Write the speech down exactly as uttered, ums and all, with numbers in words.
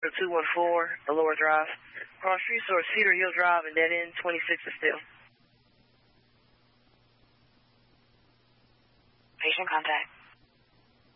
two one four, Lower Drive. Cross street towards Cedar Hill Drive and dead end twenty-six is still. Patient contact.